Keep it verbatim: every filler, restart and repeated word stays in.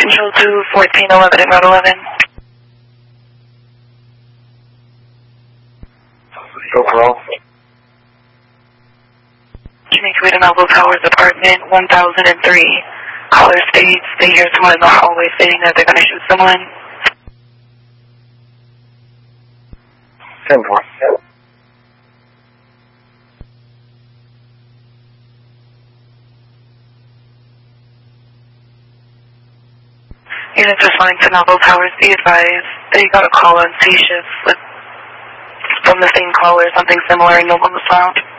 Control two, fourteen eleven at Route eleven. GoPro. Jamaica Way to Melville Towers, apartment one thousand three. Caller states they hear someone in the hallway saying that they're going to shoot someone. ten four. Units responding to Melville Towers, be advised that you got a call on C shift with from the same caller, something similar, and no one was found.